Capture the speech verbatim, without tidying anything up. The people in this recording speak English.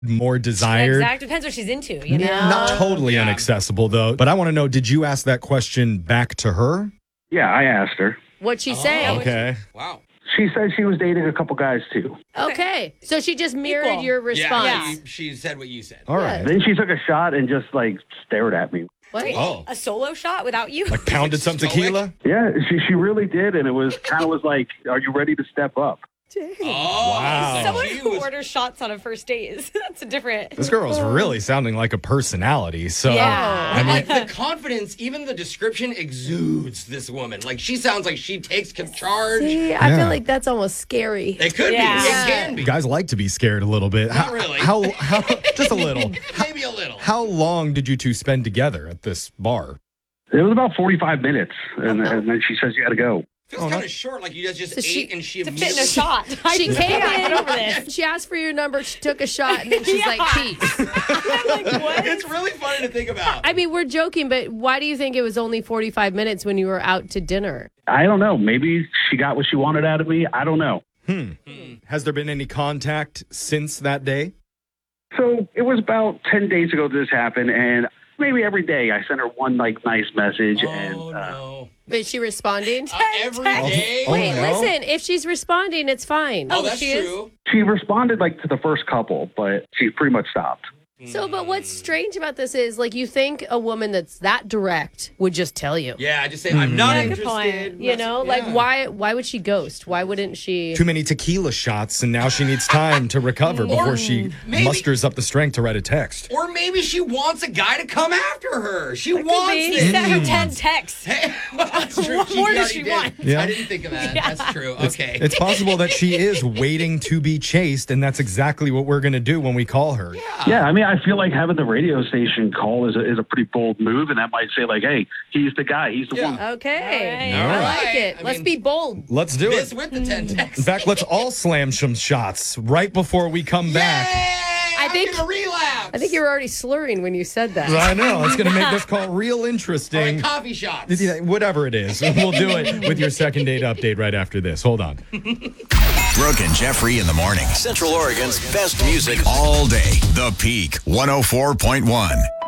more desired. Exactly. Depends what she's into, you know? Not totally Yeah. inaccessible, though. But I want to know, did you ask that question back to her? Yeah, I asked her. What'd she say? Oh. Okay. Wow. She said she was dating a couple guys too. Okay. So she just mirrored Equal. your response. Yeah, she, she said what you said. All right. Then she took a shot and just like stared at me. What? Oh. A solo shot without you? Like pounded some Stoic. tequila? Yeah, she she really did, and it was kind of was like, "Are you ready to step up?" Oh, Wow. Someone she who was- orders shots on a first date is that's a different. This girl's really sounding like a personality. So, Yeah. I mean, like the confidence, even the description exudes this woman. Like she sounds like she takes c- charge. See, I Yeah. feel like that's almost scary. It could Yeah. be. It can be. guys like to be scared a little bit. Not How- really. How, how, just a little. Maybe a little. How long did you two spend together at this bar? It was about forty-five minutes, and, and then she says you got to go. Feels kind of short. Like you guys just So she- ate and she To fit in a immediately- shot. She came Get in, over this. she asked for your number, she took a shot, and then she's Yeah. like, peace. I'm like, what? It's really funny to think about. I mean, we're joking, but why do you think it was only forty-five minutes when you were out to dinner? I don't know. Maybe she got what she wanted out of me. I don't know. Has there been any contact since that day? So it was about ten days ago this happened, and maybe every day I sent her one like nice message, and Oh uh, no. Is she responding? Uh, every day? Oh, Wait, no. listen, if she's responding, it's fine. Oh, that's she is? true. she responded like to the first couple, but she pretty much stopped. So, but what's strange about this is, like, you think a woman that's that direct would just tell you. Yeah, I just say I'm not Yeah, good interested. point. You know, like Yeah. why why would she ghost? Why wouldn't she? Too many tequila shots, and now she needs time to recover before she maybe- musters up the strength to write a text. Or maybe she wants a guy to come after her. She Could wants be. this. Sent her Mm. ten texts. Hey, well, that's true. What more does already she did. want? Yeah. I didn't think of that. Yeah. That's true. It's- Okay. It's possible that she is waiting to be chased, and that's exactly what we're going to do when we call her. Yeah, I mean, I feel like having the radio station call is a, is a pretty bold move, and that might say like, "Hey, he's the guy. He's the Yeah. one." Okay, All I right. like it. I Let's mean- be bold. Let's do this it. with the ten texts. In fact, let's all slam some shots right before we come back. Yay! I I'm think- gonna relapse. I think you were already slurring when you said that. I know. It's going to make this call real All right, interesting. coffee shots. Yeah, whatever it is. We'll do it with your second date update right after this. Hold on. Brooke and Jeffrey in the morning. Central Oregon's best music all day. The Peak one oh four point one.